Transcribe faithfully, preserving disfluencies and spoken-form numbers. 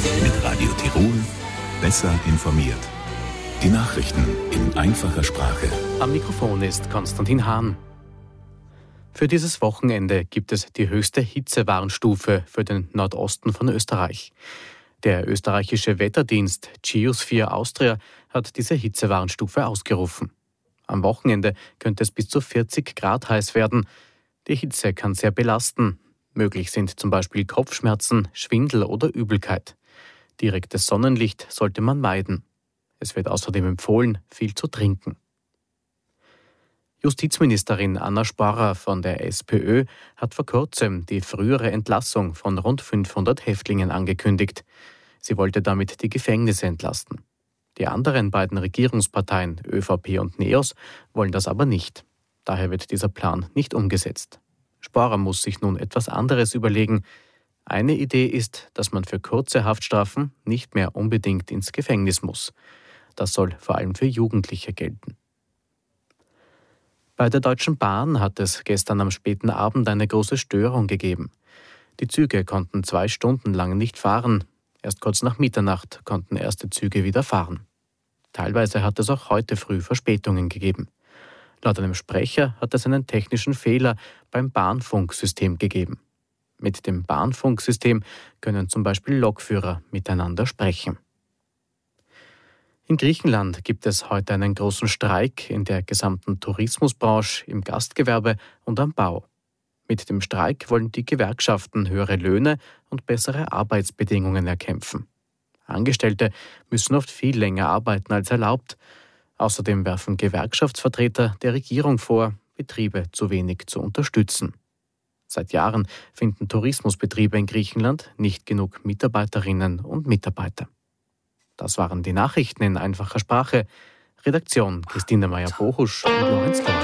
Mit Radio Tirol besser informiert. Die Nachrichten in einfacher Sprache. Am Mikrofon ist Konstantin Hahn. Für dieses Wochenende gibt es die höchste Hitzewarnstufe für den Nordosten von Österreich. Der österreichische Wetterdienst Geosphere Austria hat diese Hitzewarnstufe ausgerufen. Am Wochenende könnte es bis zu vierzig Grad heiß werden. Die Hitze kann sehr belasten. Möglich sind zum Beispiel Kopfschmerzen, Schwindel oder Übelkeit. Direktes Sonnenlicht sollte man meiden. Es wird außerdem empfohlen, viel zu trinken. Justizministerin Anna Sporrer von der SPÖ hat vor kurzem die frühere Entlassung von rund fünfhundert Häftlingen angekündigt. Sie wollte damit die Gefängnisse entlasten. Die anderen beiden Regierungsparteien, ÖVP und NEOS, wollen das aber nicht. Daher wird dieser Plan nicht umgesetzt. Sporrer muss sich nun etwas anderes überlegen. Eine Idee ist, dass man für kurze Haftstrafen nicht mehr unbedingt ins Gefängnis muss. Das soll vor allem für Jugendliche gelten. Bei der Deutschen Bahn hat es gestern am späten Abend eine große Störung gegeben. Die Züge konnten zwei Stunden lang nicht fahren. Erst kurz nach Mitternacht konnten erste Züge wieder fahren. Teilweise hat es auch heute früh Verspätungen gegeben. Laut einem Sprecher hat es einen technischen Fehler beim Bahnfunksystem gegeben. Mit dem Bahnfunksystem können zum Beispiel Lokführer miteinander sprechen. In Griechenland gibt es heute einen großen Streik in der gesamten Tourismusbranche, im Gastgewerbe und am Bau. Mit dem Streik wollen die Gewerkschaften höhere Löhne und bessere Arbeitsbedingungen erkämpfen. Angestellte müssen oft viel länger arbeiten als erlaubt. Außerdem werfen Gewerkschaftsvertreter der Regierung vor, Betriebe zu wenig zu unterstützen. Seit Jahren finden Tourismusbetriebe in Griechenland nicht genug Mitarbeiterinnen und Mitarbeiter. Das waren die Nachrichten in einfacher Sprache. Redaktion Christine Meyer-Bohusch und Lorenz Lohr.